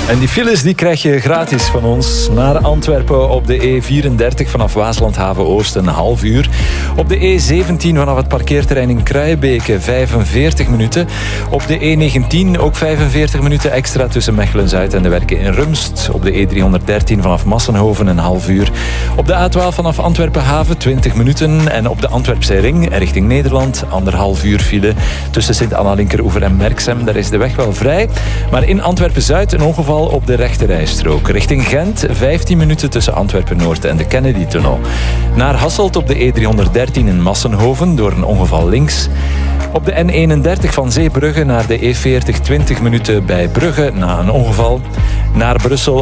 En die files die krijg je gratis van ons. Naar Antwerpen op de E34 vanaf Waaslandhaven Oost een half uur. Op de E17 vanaf het parkeerterrein in Kruijbeke 45 minuten. Op de E19 ook 45 minuten extra tussen Mechelen-Zuid en de werken in Rumst. Op de E313 vanaf Massenhoven een half uur. Op de A12 vanaf Antwerpen-Haven 20 minuten. En op de Antwerpse ring richting Nederland 1,5 uur file tussen Sint-Anna-Linkeroever en Merksem. Daar is de weg wel vrij. Maar in Antwerpen-Zuid een ongeval op de rechte rijstrook. Richting Gent 15 minuten tussen Antwerpen-Noord en de Kennedy-tunnel. Naar Hasselt op de E313 in Massenhoven door een ongeval links. Op de N31 van Zeebrugge naar de E40 20 minuten bij Brugge na een ongeval. Naar Brussel